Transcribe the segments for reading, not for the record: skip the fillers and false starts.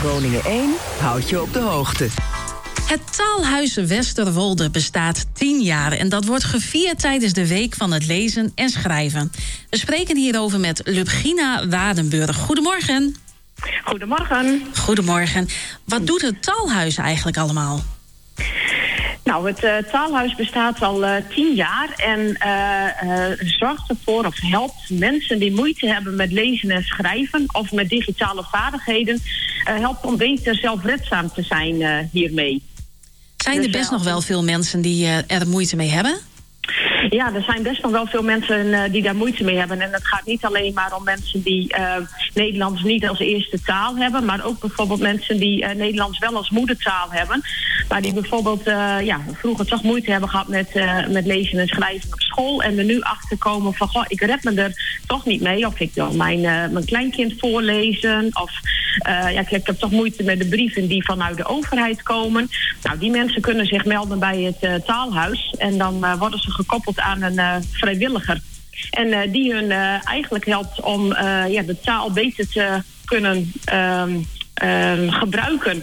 Groningen 1 houdt je op de hoogte. Het Taalhuis Westerwolde bestaat 10 jaar en dat wordt gevierd tijdens de Week van het Lezen en Schrijven. We spreken hierover met Lubgina Waardenburg. Goedemorgen. Goedemorgen. Goedemorgen. Wat doet het Taalhuis eigenlijk allemaal? Nou, het Taalhuis bestaat al 10 jaar en zorgt ervoor of helpt mensen die moeite hebben met lezen en schrijven of met digitale vaardigheden, helpt om beter zelfredzaam te zijn hiermee. Zijn er best nog wel veel mensen die er moeite mee hebben? Ja, er zijn best nog wel veel mensen die daar moeite mee hebben. En het gaat niet alleen maar om mensen die Nederlands niet als eerste taal hebben, maar ook bijvoorbeeld mensen die Nederlands wel als moedertaal hebben. Maar die bijvoorbeeld vroeger toch moeite hebben gehad met lezen en schrijven op school. En er nu achter komen van, goh, ik red me er toch niet mee. Of ik wil mijn kleinkind voorlezen. Of ik heb toch moeite met de brieven die vanuit de overheid komen. Nou, die mensen kunnen zich melden bij het Taalhuis. En dan worden ze gekoppeld aan een vrijwilliger. En die hun eigenlijk helpt om de taal beter te kunnen gebruiken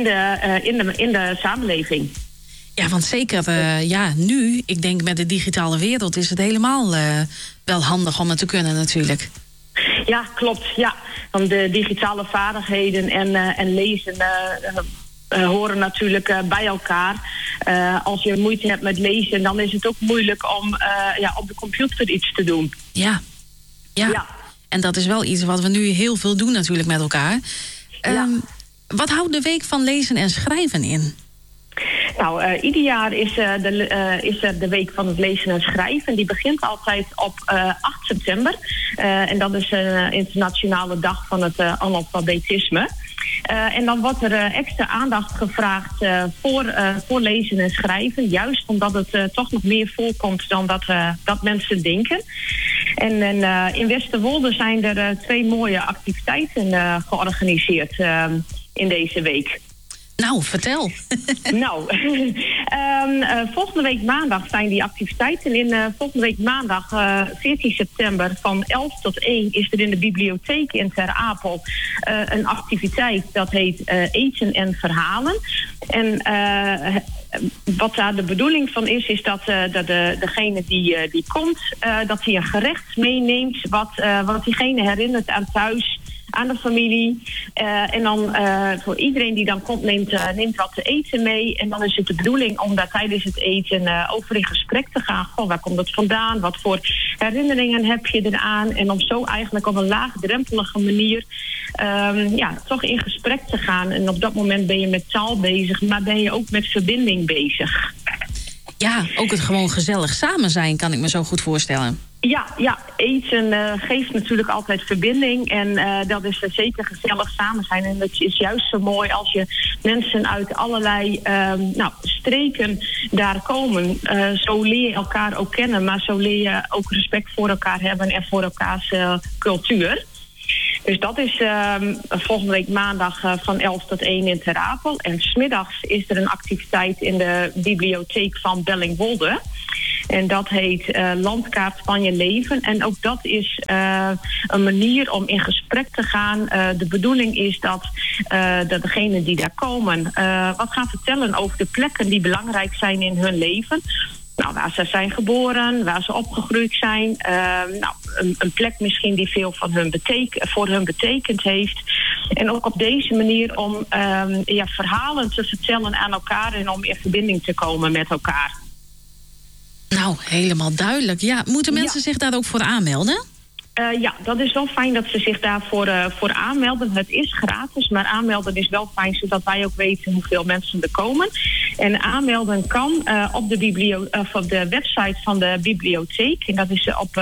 in de samenleving. Ja, want zeker nu, ik denk met de digitale wereld is het helemaal wel handig om het te kunnen natuurlijk. Ja, klopt. Ja. Want de digitale vaardigheden en lezen horen natuurlijk bij elkaar. Als je moeite hebt met lezen, dan is het ook moeilijk om op de computer iets te doen. Ja. En dat is wel iets wat we nu heel veel doen natuurlijk met elkaar. Wat houdt de Week van Lezen en Schrijven in? Nou, ieder jaar is er de Week van het Lezen en Schrijven. Die begint altijd op 8 september. En dat is een internationale dag van het analfabetisme. En dan wordt er extra aandacht gevraagd voor lezen en schrijven. Juist omdat het toch nog meer voorkomt dan dat mensen denken. En in Westerwolde zijn er 2 mooie activiteiten georganiseerd in deze week. Nou, vertel. Volgende week maandag zijn die activiteiten. Volgende week maandag, 14 september, van 11 tot 1... is er in de bibliotheek in Ter Apel een activiteit dat heet Eten en Verhalen. En wat daar de bedoeling van is dat degene die komt, dat hij een gerecht meeneemt wat diegene herinnert aan thuis, aan de familie. En dan voor iedereen die dan komt, neemt wat te eten mee. En dan is het de bedoeling om daar tijdens het eten over in gesprek te gaan. Goh, waar komt het vandaan? Wat voor herinneringen heb je eraan? En om zo eigenlijk op een laagdrempelige manier toch in gesprek te gaan. En op dat moment ben je met taal bezig, maar ben je ook met verbinding bezig. Ja, ook het gewoon gezellig samen zijn, kan ik me zo goed voorstellen. Ja, eten geeft natuurlijk altijd verbinding. En dat is zeker gezellig samen zijn. En het is juist zo mooi als je mensen uit allerlei streken daar komen. Zo leer je elkaar ook kennen. Maar zo leer je ook respect voor elkaar hebben en voor elkaars cultuur. Dus dat is volgende week maandag van 11 tot 1 in Ter Apel. En 's middags is er een activiteit in de bibliotheek van Bellingwolde. En dat heet Landkaart van je leven. En ook dat is een manier om in gesprek te gaan. De bedoeling is dat degenen die daar komen wat gaan vertellen over de plekken die belangrijk zijn in hun leven. Nou, waar ze zijn geboren, waar ze opgegroeid zijn. Een plek misschien die veel voor hun betekend heeft. En ook op deze manier om verhalen te vertellen aan elkaar en om in verbinding te komen met elkaar. Nou, helemaal duidelijk. Ja, moeten mensen zich daar ook voor aanmelden? Dat is wel fijn dat ze zich daarvoor voor aanmelden. Het is gratis, maar aanmelden is wel fijn, zodat wij ook weten hoeveel mensen er komen. En aanmelden kan op de website van de bibliotheek. En dat is op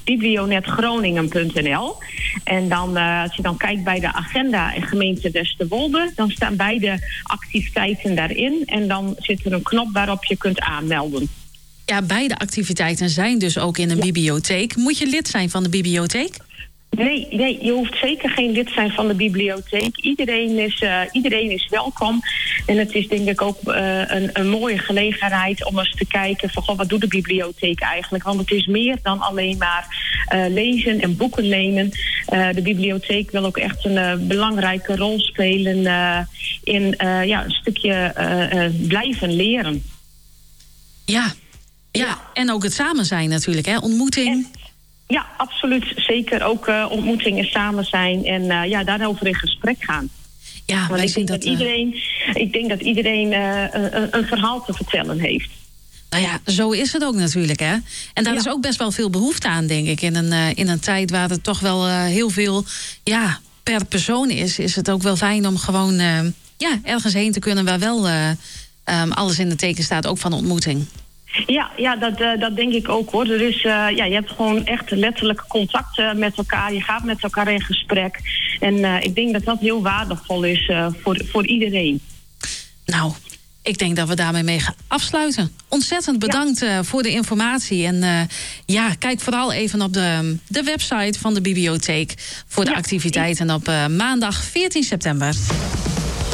biblionetgroningen.nl. En dan, als je dan kijkt bij de agenda en gemeente Westerwolde, dan staan beide activiteiten daarin. En dan zit er een knop waarop je kunt aanmelden. Ja, beide activiteiten zijn dus ook in een bibliotheek. Moet je lid zijn van de bibliotheek? Nee, je hoeft zeker geen lid te zijn van de bibliotheek. Iedereen is welkom. En het is denk ik ook een mooie gelegenheid om eens te kijken van wat doet de bibliotheek eigenlijk? Want het is meer dan alleen maar lezen en boeken lenen. De bibliotheek wil ook echt een belangrijke rol spelen in een stukje blijven leren. Ja, en ook het samen zijn natuurlijk, hè? Ontmoeting. Ja, absoluut. Zeker ook ontmoetingen, samen zijn en daarover in gesprek gaan. Ja, want ik denk dat iedereen een verhaal te vertellen heeft. Nou ja, zo is het ook natuurlijk, hè. En daar is ook best wel veel behoefte aan, denk ik. In een tijd waar het toch wel heel veel per persoon is het ook wel fijn om gewoon ergens heen te kunnen waar wel alles in het teken staat, ook van ontmoeting. Ja, dat denk ik ook, hoor. Er is, je hebt gewoon echt letterlijk contact met elkaar. Je gaat met elkaar in gesprek. En ik denk dat dat heel waardevol is voor iedereen. Nou, ik denk dat we daarmee mee gaan afsluiten. Ontzettend bedankt voor de informatie. En kijk vooral even op de website van de bibliotheek voor de activiteiten op maandag 14 september.